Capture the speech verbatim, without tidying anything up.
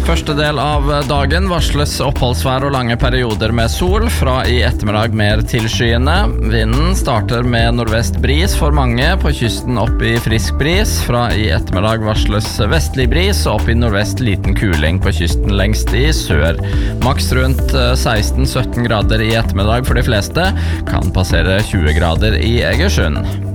Første del av dagen varsles oppholdsvær og lange perioder med sol, fra i ettermiddag mer tilskyende. Vinden starter med nordvest bris for mange, på kysten opp i frisk bris. Fra i ettermiddag varsles vestlig bris, og opp i nordvest liten kuling på kysten lengst i sør. Maks rundt seksten til sytten grader i ettermiddag for de fleste, kan passere tjue grader i Egersund.